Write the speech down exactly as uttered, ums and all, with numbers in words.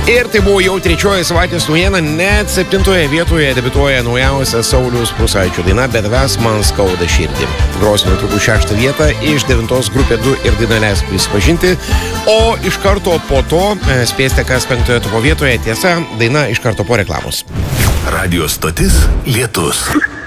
Ir tai buvo jau trečioji savaitės naujiena, net septintoje vietoje debiutuoja naujausia Sauliaus Prūsaičio daina Bet tavęs man skauda širdį. Grosime netrukus šeštą vietą iš devintos grupė du ir daina Leisk prisipažinti, o iš karto po to spėsite, kas penktoje topo vietoje. Tiesa, daina iš karto po reklamos. Radio stotis Lietus.